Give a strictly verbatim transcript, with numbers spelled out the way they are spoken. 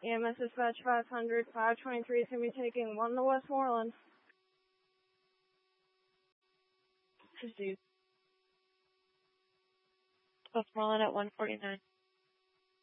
E M S dispatch five hundred, five twenty-three is going to be taking one to Westmoreland. Pursuit. Westmoreland at one forty-nine.